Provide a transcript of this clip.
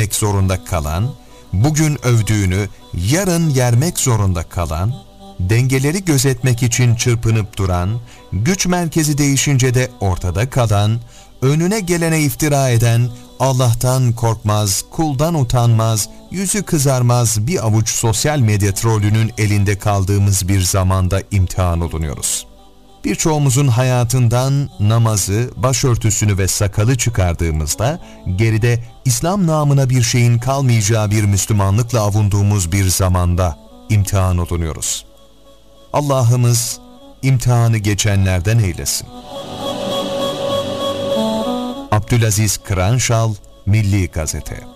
vermek zorunda kalan, bugün övdüğünü yarın yermek zorunda kalan, dengeleri gözetmek için çırpınıp duran, güç merkezi değişince de ortada kalan, önüne gelene iftira eden, Allah'tan korkmaz, kuldan utanmaz, yüzü kızarmaz bir avuç sosyal medya trollünün elinde kaldığımız bir zamanda imtihan olunuyoruz. Birçoğumuzun hayatından namazı, başörtüsünü ve sakalı çıkardığımızda geride İslam namına bir şeyin kalmayacağı bir Müslümanlıkla avunduğumuz bir zamanda imtihan olunuyoruz. Allah'ımız imtihanı geçenlerden eylesin. Abdülaziz Kıranşal, Milli Gazete.